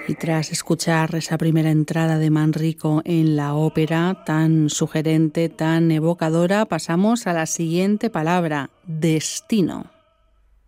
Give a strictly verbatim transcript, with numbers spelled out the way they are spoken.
Y tras escuchar esa primera entrada de Manrico en la ópera, tan sugerente, tan evocadora, pasamos a la siguiente palabra, destino.